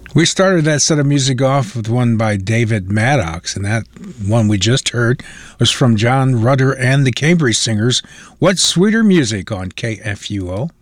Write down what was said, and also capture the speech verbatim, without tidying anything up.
We started that set of music off with one by David Maddox, and that one we just heard was from John Rutter and the Cambridge Singers, What Sweeter Music on K F U O.